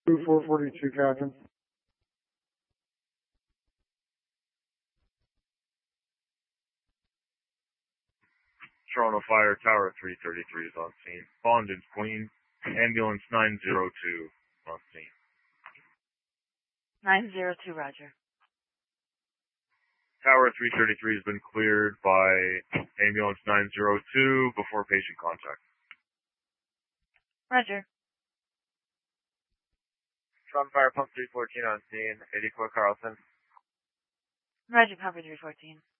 442, Captain. Toronto Fire Tower 333 is on scene. Bond and Queen. Ambulance 902 on scene. 902, roger. Tower 333 has been cleared by Ambulance 902 before patient contact. Roger. Toronto Fire Pump 314 on scene. 84 Carlson. Roger, Pumper 314.